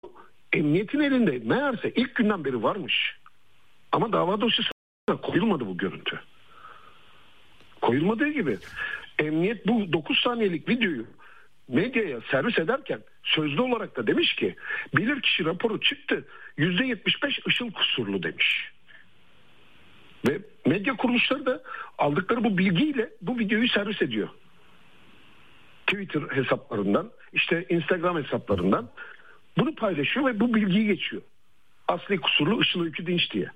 emniyetin elinde meğerse ilk günden beri varmış. Ama dava dosyasına koyulmadı bu görüntü. Koyulmadığı gibi emniyet bu 9 saniyelik videoyu medyaya servis ederken sözlü olarak da demiş ki bilirkişi raporu çıktı, %75 ışıl kusurlu demiş. Ve medya kuruluşları da aldıkları bu bilgiyle bu videoyu servis ediyor. Twitter hesaplarından, işte Instagram hesaplarından bunu paylaşıyor ve bu bilgiyi geçiyor. Asli kusurlu Işıl Öykü Dinç diye.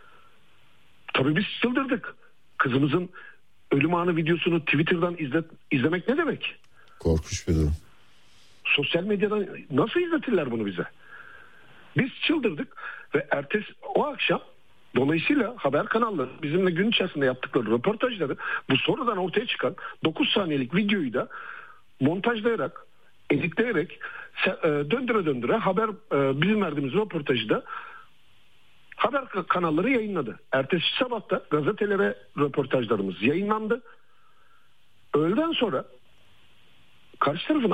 Tabii biz çıldırdık. Kızımızın ölüm anı videosunu Twitter'dan izlemek ne demek? Korkunç bir durum. Sosyal medyadan nasıl izletirler bunu bize? Biz çıldırdık ve o akşam dolayısıyla haber kanalları bizimle gün içerisinde yaptıkları röportajları bu sonradan ortaya çıkan 9 saniyelik videoyu da montajlayarak, editleyerek döndüre döndüre bizim verdiğimiz röportajı da haber kanalları yayınladı. Ertesi sabah da gazetelere röportajlarımız yayınlandı. Öğleden sonra karşı tarafın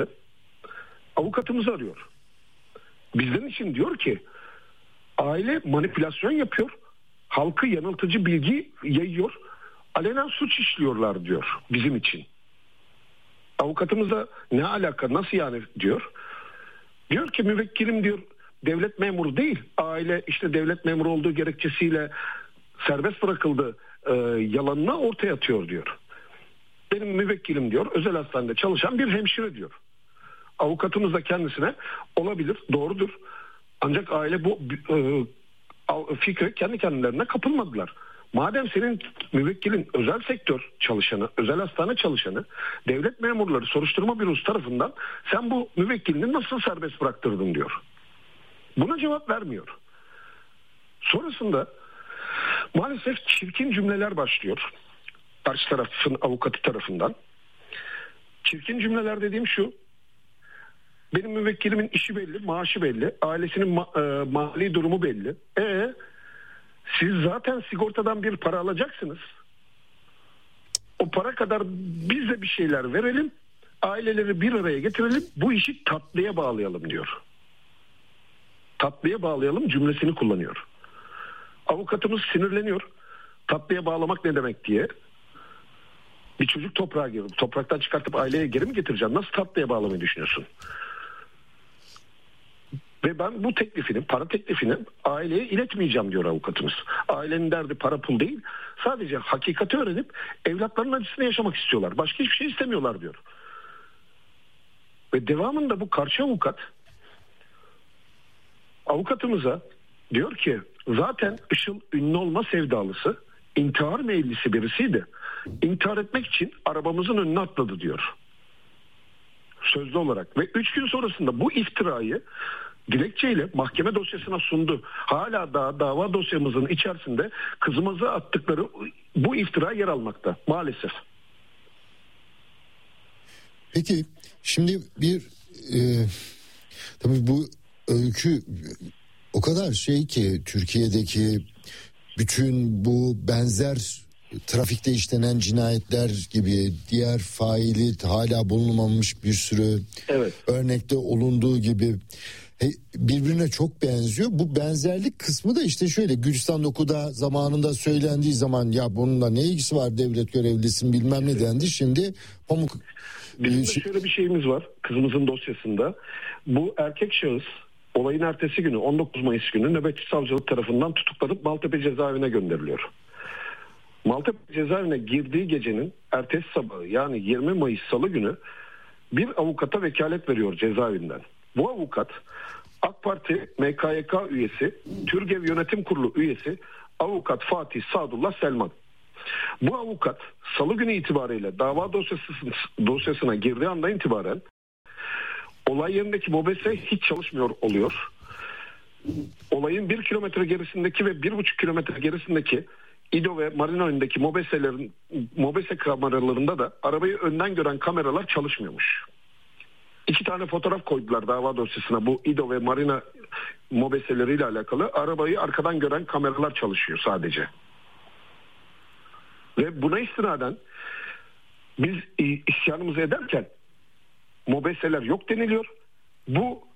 avukatımızı arıyor. Bizden için diyor ki aile manipülasyon yapıyor, halkı yanıltıcı bilgi yayıyor, alenen suç işliyorlar diyor bizim için. Avukatımıza ne alaka, nasıl yani diyor. Diyor ki müvekkilim diyor devlet memuru değil, aile işte devlet memuru olduğu gerekçesiyle serbest bırakıldı yalanını ortaya atıyor diyor. Benim müvekkilim diyor özel hastanede çalışan bir hemşire diyor. Avukatımız da kendisine olabilir, doğrudur. Ancak aile bu fikre kendi kendilerine kapılmadılar. Madem senin müvekkilin özel sektör çalışanı, özel hastane çalışanı, devlet memurları soruşturma bürosu tarafından sen bu müvekkilini nasıl serbest bıraktırdın diyor. Buna cevap vermiyor. Sonrasında maalesef çirkin cümleler başlıyor. Karşı tarafın avukatı tarafından. Çirkin cümleler dediğim şu. Benim müvekkilimin işi belli, maaşı belli, ailesinin mali durumu belli. Siz zaten sigortadan bir para alacaksınız. O para kadar biz de bir şeyler verelim, aileleri bir araya getirelim, bu işi tatlıya bağlayalım diyor. Tatlıya bağlayalım cümlesini kullanıyor. Avukatımız sinirleniyor. Tatlıya bağlamak ne demek diye. Bir çocuk toprağa girdi. Topraktan çıkartıp aileye geri mi getireceksin? Nasıl tatlıya bağlamayı düşünüyorsun? Ve ben bu para teklifini aileye iletmeyeceğim diyor avukatımız. Ailenin derdi para pul değil. Sadece hakikati öğrenip evlatlarının acısını yaşamak istiyorlar. Başka hiçbir şey istemiyorlar diyor. Ve devamında bu karşı avukatımıza diyor ki zaten Işıl ünlü olma sevdalısı, intihar meyillisi birisiydi. İntihar etmek için arabamızın önüne atladı diyor. Sözlü olarak. Ve 3 gün sonrasında bu iftirayı dilekçeyle mahkeme dosyasına sundu. Hala daha dava dosyamızın içerisinde kızımıza attıkları bu iftira yer almakta maalesef. Peki şimdi tabii bu öykü o kadar şey ki Türkiye'deki bütün bu benzer trafikte işlenen cinayetler gibi diğer faili hala bulunmamış bir sürü örnekte olunduğu gibi birbirine çok benziyor. Bu benzerlik kısmı da işte şöyle Gülistan Doku'da zamanında söylendiği zaman ya bununla ne ilgisi var devlet görevlisin bilmem ne dendi. Şimdi pamuk. Bizim de şöyle bir şeyimiz var kızımızın dosyasında. Bu erkek şahıs olayın ertesi günü 19 Mayıs günü nöbetçi savcılık tarafından tutuklanıp Maltepe cezaevine gönderiliyor. Maltepe cezaevine girdiği gecenin ertesi sabahı yani 20 Mayıs Salı günü bir avukata vekalet veriyor cezaevinden. Bu avukat AK Parti MKYK üyesi, TÜRGEV Yönetim Kurulu üyesi avukat Fatih Sadullah Selman. Bu avukat Salı günü itibariyle dava dosyasına girdiği andan itibaren olay yerindeki mobese hiç çalışmıyor oluyor. Olayın 1 kilometre gerisindeki ve 1,5 kilometre gerisindeki İdo ve marina önündeki mobese kameralarında da arabayı önden gören kameralar çalışmıyormuş. 2 tane fotoğraf koydular dava dosyasına bu İdo ve marina mobeseleriyle alakalı. Arabayı arkadan gören kameralar çalışıyor sadece. Ve buna istinaden biz isyanımızı ederken mobeseler yok deniliyor. Bu